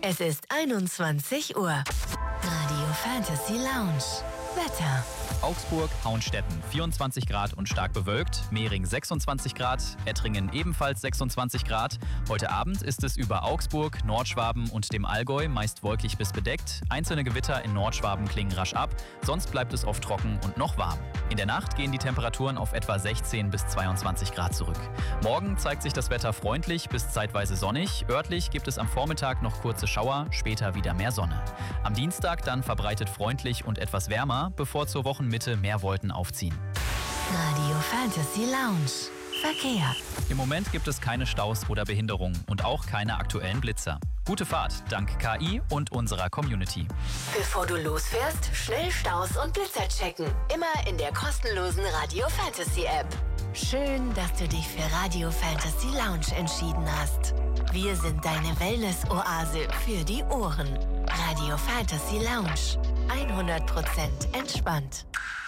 Es ist 21 Uhr. Radio Fantasy Lounge. Wetter. Augsburg, Hauenstetten 24 Grad und stark bewölkt, Mehring 26 Grad, Ettringen ebenfalls 26 Grad. Heute Abend ist es über Augsburg, Nordschwaben und dem Allgäu meist wolkig bis bedeckt. Einzelne Gewitter in Nordschwaben klingen rasch ab, sonst bleibt es oft trocken und noch warm. In der Nacht gehen die Temperaturen auf etwa 16 bis 22 Grad zurück. Morgen zeigt sich das Wetter freundlich bis zeitweise sonnig. Örtlich gibt es am Vormittag noch kurze Schauer, später wieder mehr Sonne. Am Dienstag dann verbreitet freundlich und etwas wärmer, bevor zur Wochenmitte mehr Wolken aufziehen. Radio Fantasy Lounge. Verkehr. Im Moment gibt es keine Staus oder Behinderungen und auch keine aktuellen Blitzer. Gute Fahrt, dank KI und unserer Community. Bevor du losfährst, schnell Staus und Blitzer checken. Immer in der kostenlosen Radio Fantasy App. Schön, dass du dich für Radio Fantasy Lounge entschieden hast. Wir sind deine Wellness-Oase für die Ohren. Radio Fantasy Lounge. 100% entspannt.